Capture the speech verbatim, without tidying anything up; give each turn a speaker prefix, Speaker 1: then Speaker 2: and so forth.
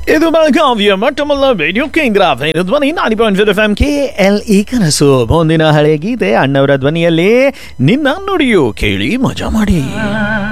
Speaker 1: ಇದು ಬೆಳಗಾವಿಯ ಮೊಟ್ಟಮೊದಲ ರೇಡಿಯೋ ಕೇಂದ್ರ ಧ್ವನಿ ನಾಡಿ point F M K L E ಕನಸು. ಮುಂದಿನ ಹಳೆ ಗೀತೆ ಅಣ್ಣವರ ಧ್ವನಿಯಲ್ಲಿ ನಿನ್ನ ನುಡಿಯು ಕೇಳಿ ಮಜಾ ಮಾಡಿ.